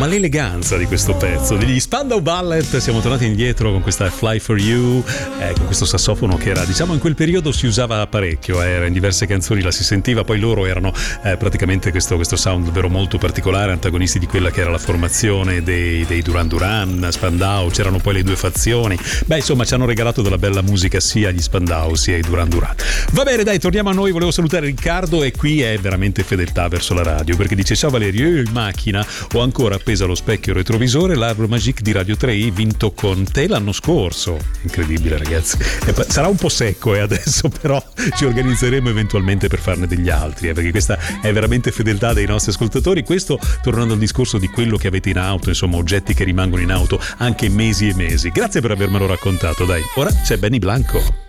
ma l'eleganza di questo pezzo degli Spandau Ballet. Siamo tornati indietro con questa Fly For You, con questo sassofono che era, diciamo, in quel periodo si usava parecchio, era in diverse canzoni la si sentiva. Poi loro erano praticamente questo sound davvero molto particolare, antagonisti di quella che era la formazione dei Duran Duran, Spandau. C'erano poi le due fazioni, insomma ci hanno regalato della bella musica sia agli Spandau sia ai Duran Duran. Va bene, dai, torniamo a noi. Volevo salutare Riccardo, e qui è veramente fedeltà verso la radio, perché dice: ciao Valerio, io in macchina ho ancora appeso allo specchio retrovisore l'Arbre Magique di Radio 3 vinto con te l'anno scorso. Incredibile, ragazzi. Sarà un po' secco adesso, però ci organizzeremo eventualmente per farne degli altri, perché questa è veramente fedeltà dei nostri ascoltatori. Questo tornando al discorso di quello che avete in auto, insomma oggetti che rimangono in auto anche mesi e mesi. Grazie per avermelo raccontato. Dai, ora c'è Benny Blanco.